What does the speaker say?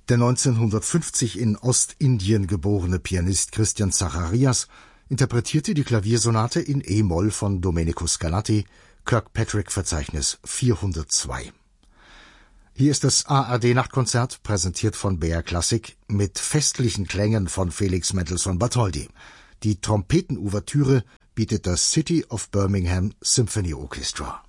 Der 1950 in Ostindien geborene Pianist Christian Zacharias interpretierte die Klaviersonate in E-Moll von Domenico Scarlatti, Kirkpatrick-Verzeichnis 402. Hier ist das ARD-Nachtkonzert, präsentiert von BR Classic, mit festlichen Klängen von Felix Mendelssohn Bartholdy. Die Trompetenouvertüre bietet das City of Birmingham Symphony Orchestra.